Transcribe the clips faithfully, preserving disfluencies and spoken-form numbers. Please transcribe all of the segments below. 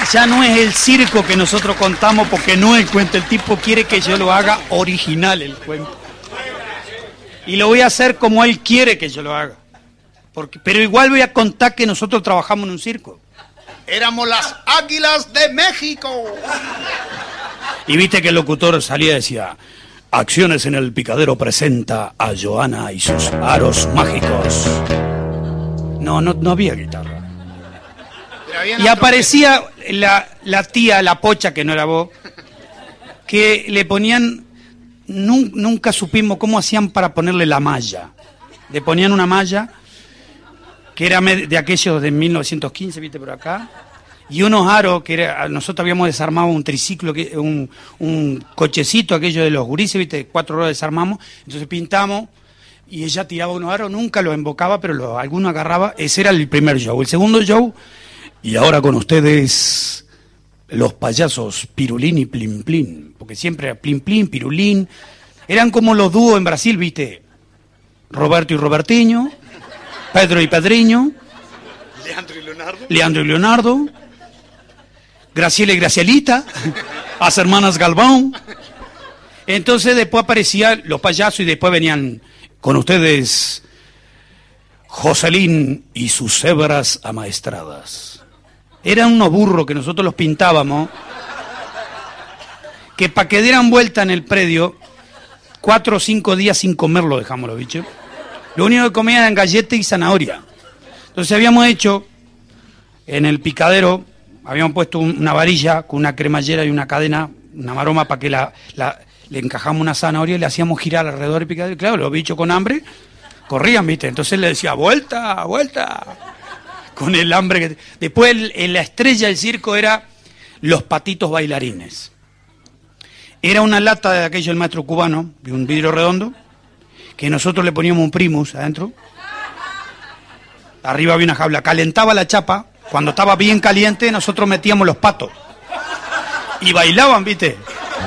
ya no es el circo que nosotros contamos porque no es el cuento. El tipo quiere que yo lo haga original el cuento. Y lo voy a hacer como él quiere que yo lo haga. Porque, pero igual voy a contar que nosotros trabajamos en un circo. Éramos las Águilas de México. Y viste que el locutor salía y decía: Acciones en el Picadero presenta a Joana y sus aros mágicos. No, no, no había guitarra. Y aparecía la, la tía, la pocha, que no era vos, que le ponían, nun, nunca supimos cómo hacían para ponerle la malla. Le ponían una malla que era de aquellos de mil novecientos quince, viste por acá, y unos aros que era, nosotros habíamos desarmado un triciclo, un, un cochecito, aquello de los gurises, viste, cuatro horas desarmamos, entonces pintamos, y ella tiraba unos aros, nunca los embocaba, pero lo, alguno agarraba. Ese era el primer show. El segundo show, y ahora con ustedes, los payasos Pirulín y Plin Plin, porque siempre era Plin Plin, Pirulín, eran como los dúos en Brasil, viste, Roberto y Robertiño, Pedro y Pedriño, Leandro y Leonardo, Leandro y Leonardo, Graciela y Gracielita, las hermanas Galván. Entonces después aparecían los payasos y después venían con ustedes Joselín y sus cebras amaestradas. Eran unos burros que nosotros los pintábamos, que para que dieran vuelta en el predio, cuatro o cinco días sin comerlo dejamos los bichos. Lo único que comían eran galletas y zanahoria. Entonces habíamos hecho, en el picadero, habíamos puesto una varilla con una cremallera y una cadena, una maroma, para que la, la, le encajamos una zanahoria y le hacíamos girar alrededor del picadero. Y claro, los bichos con hambre corrían, ¿viste? Entonces le decía, vuelta, vuelta, con el hambre que... Después el, el, la estrella del circo era los patitos bailarines. Era una lata de aquello del maestro cubano, de un vidrio redondo, que nosotros le poníamos un primus adentro. Arriba había una jaula, calentaba la chapa, cuando estaba bien caliente nosotros metíamos los patos. Y bailaban, ¿viste?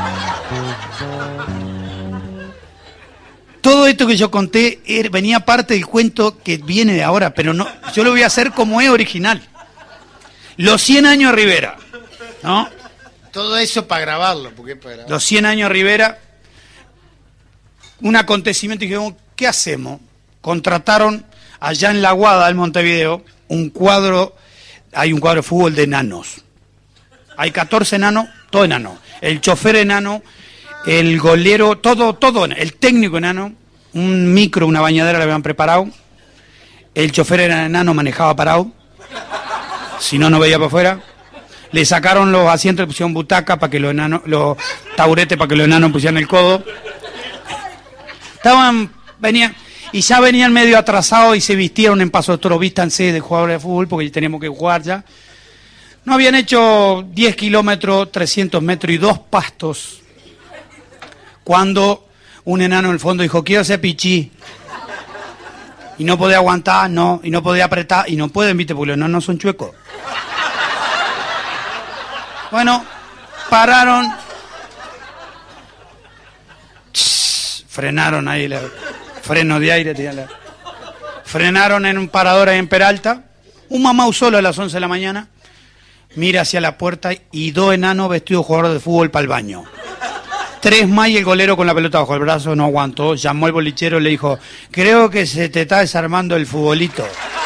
Todo esto que yo conté er, venía parte del cuento que viene de ahora, pero no, yo lo voy a hacer como es original. Los cien años Rivera, ¿no? Todo eso para grabarlo, porque para grabarlo. Los cien años Rivera, un acontecimiento, y dijimos, ¿qué hacemos? Contrataron allá en La Guada del Montevideo un cuadro, hay un cuadro de fútbol de enanos. Hay catorce enanos, todo enano. El chofer enano, el golero, todo, todo, el técnico enano, un micro, una bañadera le habían preparado, el chofer era enano, manejaba parado, si no, no veía para afuera. Le sacaron los asientos, le pusieron butaca para que los enanos, los taburetes para que los enanos pusieran el codo. Estaban, venían, y ya venían medio atrasados y se vistieron en Paso de Toro, vístanse de jugadores de fútbol porque teníamos que jugar ya. No habían hecho diez kilómetros, trescientos metros y dos pastos, cuando un enano en el fondo dijo, quiero hacer pichí. Y no podía aguantar, no, y no podía apretar, y no pueden, viste, porque los enanos son chuecos. Bueno, pararon, Shhh, frenaron ahí, la, freno de aire, la, frenaron en un parador ahí en Peralta, un mamau solo a las once de la mañana, mira hacia la puerta y dos enanos vestidos de jugadores de fútbol para el baño. Tres más y el golero con la pelota bajo el brazo no aguantó, llamó al bolichero y le dijo, creo que se te está desarmando el futbolito.